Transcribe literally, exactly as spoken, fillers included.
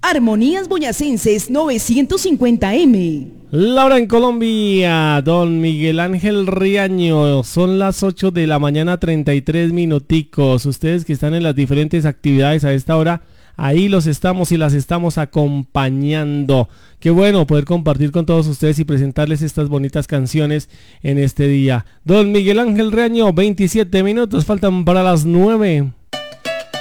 Armonías Boyacenses novecientos cincuenta eme. La hora en Colombia, don Miguel Ángel Riaño, son las ocho de la mañana, treinta y tres minuticos. Ustedes que están en las diferentes actividades a esta hora, ahí los estamos y las estamos acompañando. Qué bueno poder compartir con todos ustedes y presentarles estas bonitas canciones en este día. Don Miguel Ángel Riaño, veintisiete minutos, faltan para las nueve.